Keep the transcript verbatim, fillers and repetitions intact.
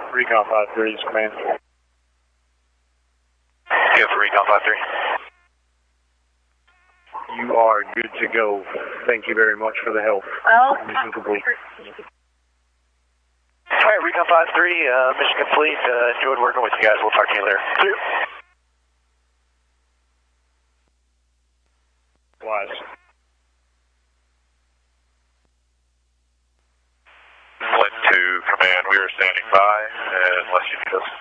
Recon five three is command. Go for Recon five three. You are good to go. Thank you very much for the help. Well, Mission complete. All right, Recon five three, uh, mission complete. Uh, enjoyed working with you guys. We'll talk to you later. See you. Wise. Flint to command, we are standing by unless you need us.